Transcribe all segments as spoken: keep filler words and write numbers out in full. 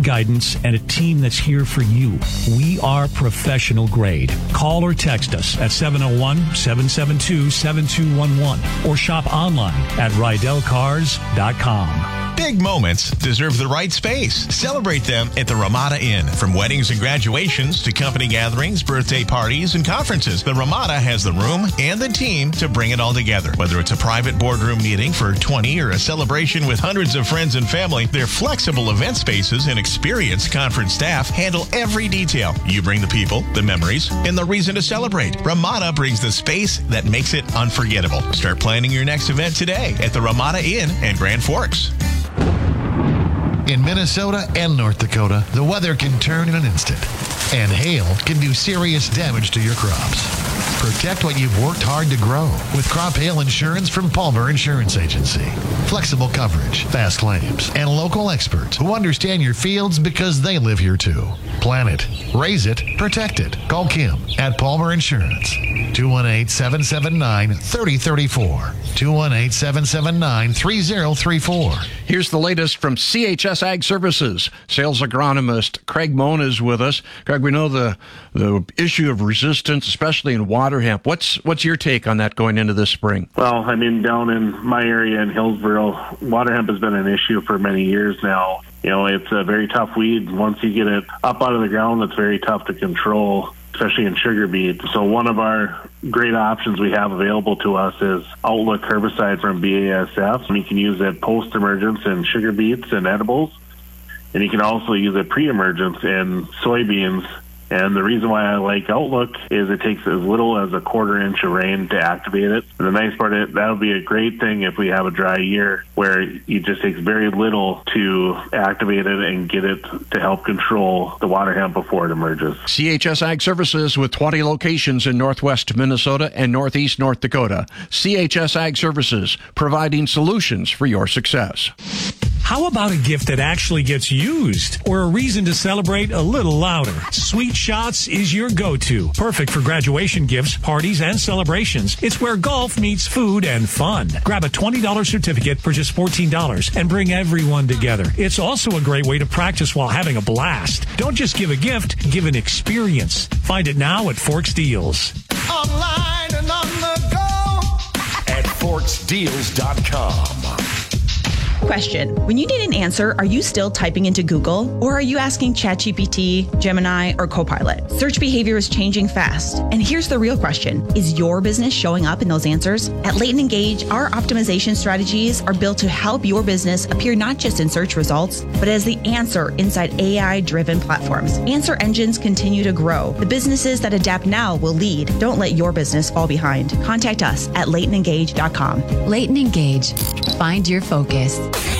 guidance, and a team that's here for you. We are professional grade. Call or text us at seven oh one, seven seven two, seven two one one or shop online at rydell cars dot com. Big moments deserve the right space. Celebrate them at the Ramada Inn. From weddings and graduations to company gatherings, birthday parties, and conferences, the Ramada has the room and the team to bring it all together. Whether it's a private boardroom meeting for twenty or a celebration with hundreds of friends and family, their flexible event spaces and experienced conference staff handle every detail. You bring the people, the memories, and the reason to celebrate. Ramada brings the space that makes it unforgettable. Start planning your next event today at the Ramada Inn in Grand Forks. In Minnesota and North Dakota, the weather can turn in an instant, and hail can do serious damage to your crops. Protect what you've worked hard to grow with crop hail insurance from Palmer Insurance Agency. Flexible coverage, fast claims, and local experts who understand your fields because they live here too. Plan it, raise it, protect it. Call Kim at Palmer Insurance. two one eight, seven seven nine, three oh three four. two one eight, seven seven nine, three oh three four. Here's the latest from C H S Ag Services. Sales agronomist Craig Moan is with us. Craig, we know the the issue of resistance, especially in water hemp. What's what's your take on that going into this spring? Well, I mean, down in my area in Hillsboro, water hemp has been an issue for many years now. You know, it's a very tough weed. Once you get it up out of the ground, it's very tough to control, especially in sugar beet. So one of our great options we have available to us is Outlook herbicide from B A S F. And you can use it post-emergence in sugar beets and edibles. And you can also use it pre-emergence in soybeans. And the reason why I like Outlook is it takes as little as a quarter inch of rain to activate it. And the nice part is that would be a great thing if we have a dry year where it just takes very little to activate it and get it to help control the water hemp before it emerges. C H S Ag Services with twenty locations in northwest Minnesota and northeast North Dakota. C H S Ag Services, providing solutions for your success. How about a gift that actually gets used or a reason to celebrate a little louder? Sweet Shots is your go-to. Perfect for graduation gifts, parties, and celebrations. It's where golf meets food and fun. Grab a twenty dollars certificate for just fourteen dollars and bring everyone together. It's also a great way to practice while having a blast. Don't just give a gift, give an experience. Find it now at Forks Deals. Online and on the go at forks deals dot com. Question. When you need an answer, are you still typing into Google or are you asking ChatGPT, Gemini, or Copilot? Search behavior is changing fast. And here's the real question. Is your business showing up in those answers? At Leighton Engage, our optimization strategies are built to help your business appear not just in search results, but as the answer inside A I-driven platforms. Answer engines continue to grow. The businesses that adapt now will lead. Don't let your business fall behind. Contact us at leighton engage dot com. Leighton Engage. Find your focus.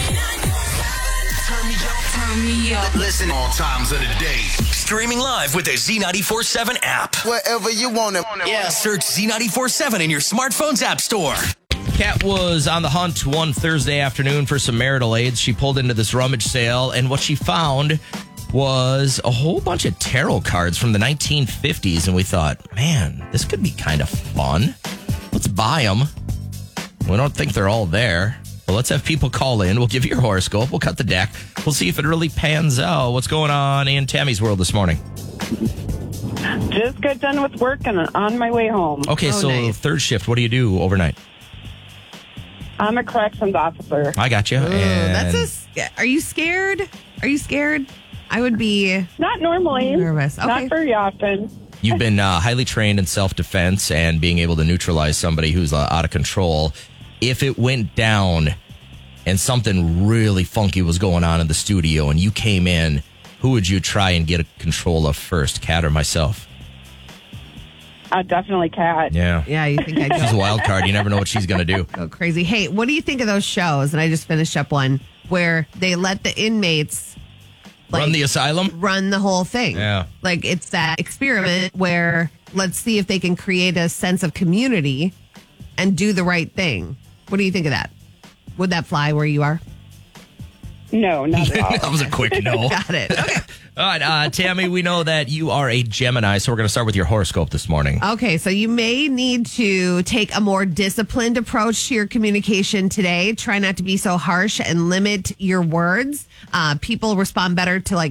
Listen all times of the day. Streaming live with the Z ninety-four seven app. Wherever you want it. Yeah, search Z ninety-four seven in your smartphone's app store. Kat was on the hunt one Thursday afternoon for some marital aids. She pulled into this rummage sale, and what she found was a whole bunch of tarot cards from the nineteen fifties, and we thought, man, this could be kind of fun. Let's buy them. We don't think they're all there. Well, let's have people call in. We'll give you your horoscope. We'll cut the deck. We'll see if it really pans out. What's going on in Tammy's world this morning? Just got done with work and on my way home. Okay, oh, so nice. Third shift. What do you do overnight? I'm a corrections officer. I got you. Ooh, and that's a. Are you scared? Are you scared? I would be not normally nervous. Okay. Not very often. You've been uh, highly trained in self-defense and being able to neutralize somebody who's uh, out of control. If it went down and something really funky was going on in the studio and you came in, who would you try and get a control of first, Kat or myself? Uh, definitely Kat. Yeah. Yeah, you think I'd go. She's a wild card. You never know what she's going to do. Go crazy. Hey, what do you think of those shows? And I just finished up one where they let the inmates like, run the asylum? Run the whole thing. Yeah. Like it's that experiment where let's see if they can create a sense of community and do the right thing. What do you think of that? Would that fly where you are? No, not at all. That was a quick no. Got it. Okay. All right, uh, Tammy, we know that you are a Gemini, so we're going to start with your horoscope this morning. Okay, so you may need to take a more disciplined approach to your communication today. Try not to be so harsh and limit your words. Uh, people respond better to like